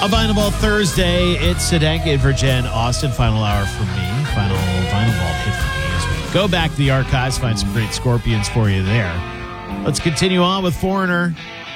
A Vinyl Vault Thursday. It's Sadenka for Jen Austin. Final hour for me. Final Vinyl Vault hit for me as we go back to the archives, find some great Scorpions for you there. Let's continue on with Foreigner.